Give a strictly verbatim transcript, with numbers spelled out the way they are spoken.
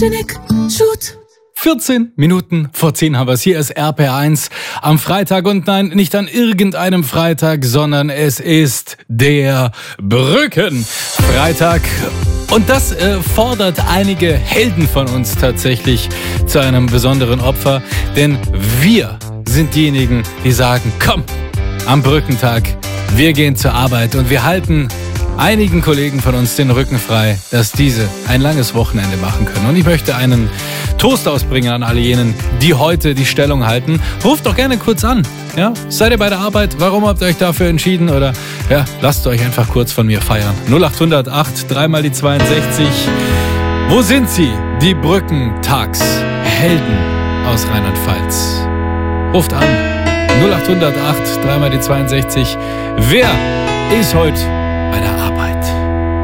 Stinik, shoot. vierzehn Minuten vor zehn haben wir es. Hier ist R P R eins am Freitag. Und nein, nicht an irgendeinem Freitag, sondern es ist der Brückenfreitag. Und das äh, fordert einige Helden von uns tatsächlich zu einem besonderen Opfer. Denn wir sind diejenigen, die sagen, komm, am Brückentag, wir gehen zur Arbeit und wir halten einigen Kollegen von uns den Rücken frei, dass diese ein langes Wochenende machen können. Und ich möchte einen Toast ausbringen an alle jenen, die heute die Stellung halten. Ruft doch gerne kurz an. Ja? Seid ihr bei der Arbeit? Warum habt ihr euch dafür entschieden? Oder ja, lasst euch einfach kurz von mir feiern. null acht null acht, dreimal die zweiundsechzig. Wo sind sie? Die Brückentagshelden aus Rheinland-Pfalz. Ruft an. null acht null acht, dreimal die zweiundsechzig. Wer ist heute bei der Arbeit?